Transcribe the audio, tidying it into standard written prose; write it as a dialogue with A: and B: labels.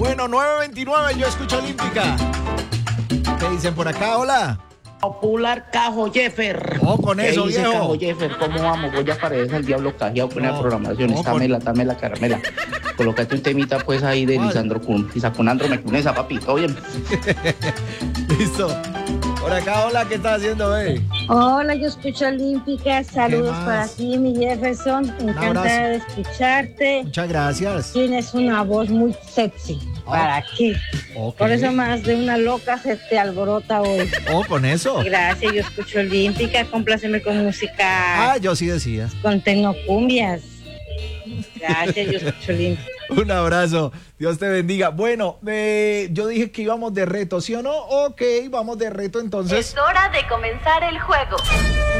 A: Bueno, 9:29, yo escucho Olímpica. ¿Qué dicen por acá? Hola.
B: Popular Cajo Jeffer.
A: Oh, con eso,
B: dice
A: viejo.
B: Cajo Jeffer, ¿cómo vamos? Voy a parecer el diablo cajeado con la programación. Dame la caramela. Colócate un temita pues ahí de Lisandro Kun. Y con Andro me cunesa, papi. ¿Todo bien?
A: Listo. Por acá, hola, ¿qué estás haciendo,
C: Hola, yo escucho Olímpica. Saludos para ti, mi Jefferson. Encantada de escucharte.
A: Muchas gracias.
C: Tienes una voz muy sexy. ¿Para qué?
A: Okay.
C: Por eso más de una loca se te alborota hoy.
A: Oh, con eso.
C: Gracias, yo escucho Olímpica. Compláceme con música.
A: Ah, yo sí decía.
C: Con tecnocumbias. Gracias, yo escucho Olímpica.
A: Un abrazo, Dios te bendiga. Bueno, yo dije que íbamos de reto, ¿sí o no? Ok, vamos de reto entonces.
D: Es hora de comenzar el juego.